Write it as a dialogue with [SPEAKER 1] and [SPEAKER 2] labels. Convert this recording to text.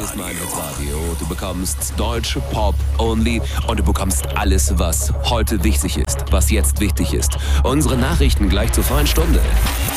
[SPEAKER 1] Mal mit Radio. Du bekommst deutsche Pop only und du bekommst alles, was heute wichtig ist, was jetzt wichtig ist. Unsere Nachrichten gleich zur vollen Stunde.